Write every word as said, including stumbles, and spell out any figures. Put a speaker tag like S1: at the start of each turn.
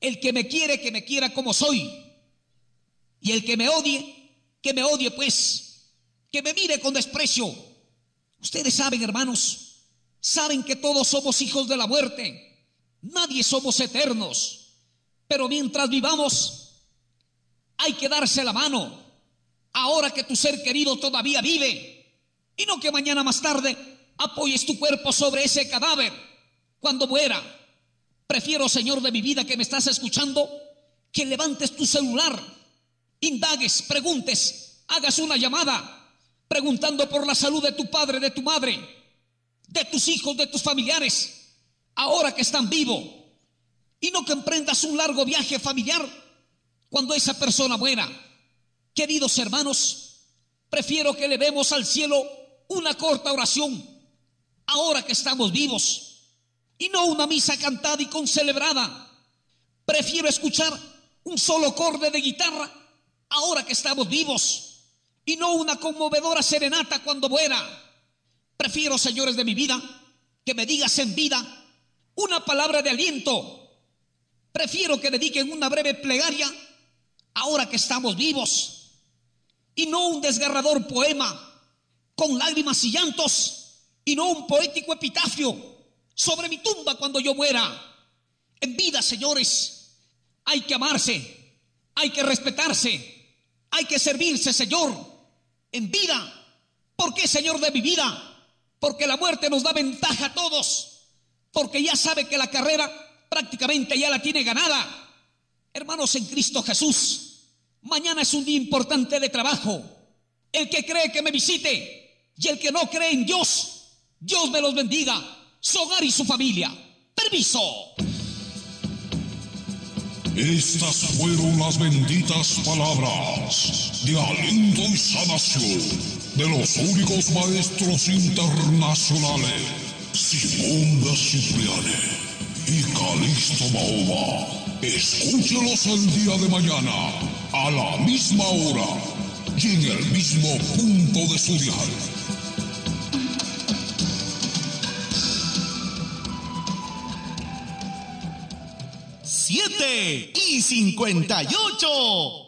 S1: El que me quiere, que me quiera como soy. Y el que me odie, que me odie pues, que me mire con desprecio. Ustedes saben, hermanos, saben que todos somos hijos de la muerte. Nadie somos eternos. Pero mientras vivamos, hay que darse la mano. Ahora que tu ser querido todavía vive, y no que mañana más tarde apoyes tu cuerpo sobre ese cadáver cuando muera. Prefiero, Señor de mi vida, que me estás escuchando, que levantes tu celular, indagues, preguntes, hagas una llamada, preguntando por la salud de tu padre, de tu madre, de tus hijos, de tus familiares, ahora que están vivos, y no que emprendas un largo viaje familiar cuando esa persona muera. Queridos hermanos, prefiero que elevemos al cielo una corta oración, ahora que estamos vivos, y no una misa cantada y concelebrada. Prefiero escuchar un solo acorde de guitarra ahora que estamos vivos, y no una conmovedora serenata cuando muera. Prefiero, señores de mi vida, que me digas en vida una palabra de aliento. Prefiero que dediquen una breve plegaria ahora que estamos vivos, y no un desgarrador poema con lágrimas y llantos, y no un poético epitafio sobre mi tumba cuando yo muera. En vida, señores, hay que amarse, hay que respetarse, hay que servirse, Señor, en vida. ¿Por qué, Señor de mi vida? Porque la muerte nos da ventaja a todos, porque ya sabe que la carrera prácticamente ya la tiene ganada. Hermanos en Cristo Jesús, mañana es un día importante de trabajo. El que cree que me visite, y el que no cree en Dios, Dios me los bendiga, su hogar y su familia. Permiso.
S2: Estas fueron las benditas palabras de aliento y sanación de los únicos maestros internacionales, Simón de Cipriani y Calixto Mahoma. Escúchelos el día de mañana, a la misma hora y en el mismo punto de su dial.
S3: Siete y cincuenta y ocho.